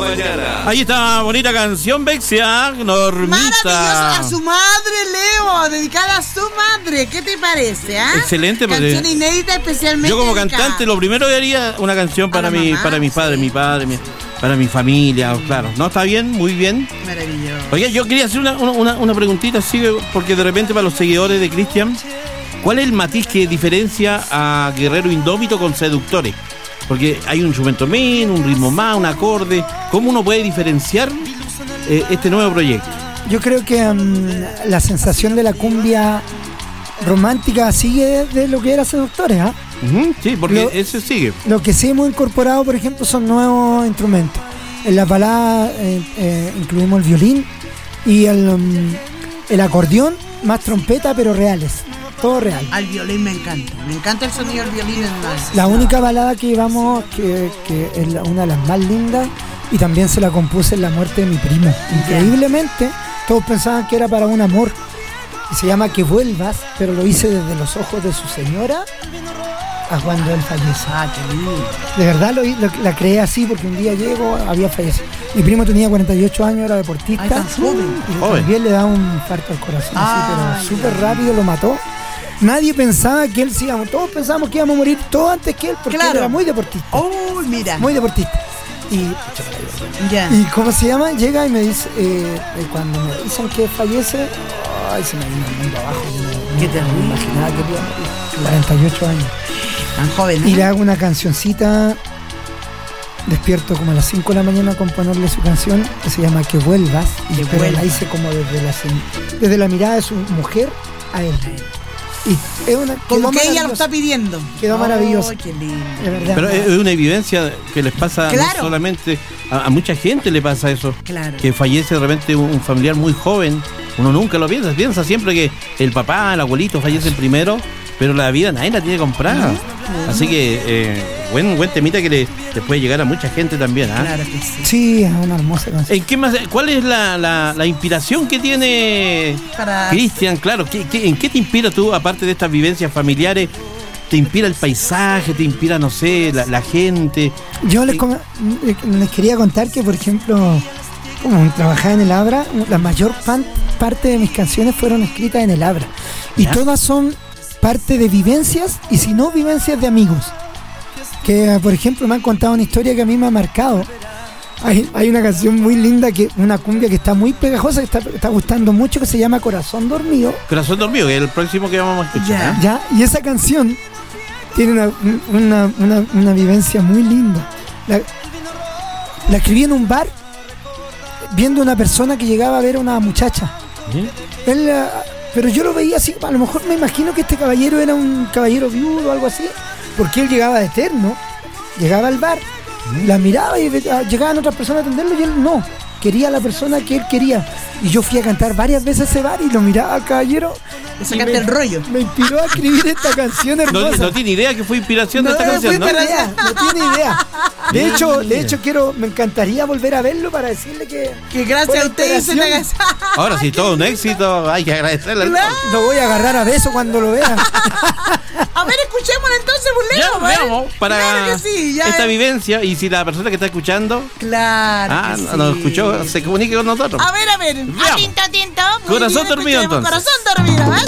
mañana. Ahí está, bonita canción, Bexia, Normita. Maravilloso, a su madre, Leo, dedicada a su madre. ¿Qué te parece, Excelente, canción inédita, especialmente. Yo como dedicada. cantante, lo primero que haría una canción para mis padres, para mi familia, claro. ¿No está bien? Muy bien. Maravilloso. Oye, yo quería hacer una preguntita así, porque de repente para los seguidores de Cristian, ¿cuál es el matiz que diferencia a Guerrero Indómito con Seductores? Porque hay un instrumento menos, un ritmo más, un acorde. ¿Cómo uno puede diferenciar este nuevo proyecto? Yo creo que la sensación de la cumbia romántica sigue de lo que era Seductores, ¿ah? Sí, porque ese sigue. Lo que sí hemos incorporado, por ejemplo, son nuevos instrumentos. En la balada incluimos el violín y el acordeón, más trompeta, pero reales. Todo real. Al violín me encanta el sonido del violín en la única balada que llevamos, que es una de las más lindas, y también se la compuse en la muerte de mi primo. Increíblemente, todos pensaban que era para un amor, y se llama Que Vuelvas, pero lo hice desde los ojos de su señora a cuando él fallece. Qué lindo. De verdad la creé así, porque un día llego, había fallecido. Mi primo tenía 48 años, era deportista. Tan joven. Y también le da un infarto al corazón, así, pero súper rápido lo mató. Nadie pensaba que él todos pensábamos que íbamos a morir todos antes que él, porque él era muy deportista. Mira. Muy deportista. Y ¿cómo se llama? Llega y me dice, cuando me dicen que fallece, se me vino el mundo abajo. Qué terrible. No imaginaba que iba a morir. 48 años. Tan joven. Y le hago una cancioncita, despierto como a las 5 de la mañana a componerle su canción, que se llama Que Vuelvas, pero la hice como desde la mirada de su mujer a él. Y es como que ella lo está pidiendo. Quedó maravilloso. Qué lindo. Pero es una evidencia que les pasa no solamente a mucha gente, le pasa eso. Claro. Que fallece de repente un familiar muy joven. Uno nunca lo piensa siempre que el papá, el abuelito fallecen primero, pero la vida nadie la tiene comprada. Así que buen temita que le puede llegar a mucha gente también. Claro que sí. Sí, es una hermosa canción. ¿En qué más? ¿Cuál es la inspiración que tiene Cristian? Claro, ¿en qué te inspira tú, aparte de estas vivencias familiares? ¿Te inspira el paisaje? ¿Te inspira, no sé, la gente? Yo les quería contar que, por ejemplo, como trabajaba en el Abra, la mayor parte de mis canciones fueron escritas en el Abra. Y todas son parte de vivencias, y si no, vivencias de amigos. Que, por ejemplo, me han contado una historia que a mí me ha marcado. Hay una canción muy linda, una cumbia que está muy pegajosa, que está gustando mucho, que se llama Corazón Dormido. Corazón Dormido, que es el próximo que vamos a escuchar. Y esa canción tiene una vivencia muy linda. La escribí en un bar, viendo una persona que llegaba a ver a una muchacha. Pero yo lo veía así, a lo mejor me imagino que este caballero era un caballero viudo o algo así, porque él llegaba de eterno, llegaba al bar, la miraba y llegaban otras personas a atenderlo y él no, quería a la persona que él quería. Y yo fui a cantar varias veces ese bar y lo miraba al caballero. Sacaste el rollo. Me inspiró a escribir esta canción hermosa. No tiene idea que fue inspiración de esta canción, ¿no? No tiene idea. De hecho, me encantaría volver a verlo para decirle que gracias a ustedes se le... Ahora sí, todo un éxito, hay que agradecerle. Lo voy a agarrar a beso cuando lo vea. A ver, escuchémoslo entonces, Leo. Veamos, para esta vivencia, y si la persona que está escuchando nos escuchó, se comunique con nosotros. A ver. Veamos. Atento. Corazón Dormido, entonces. Corazón Dormido, ¿eh?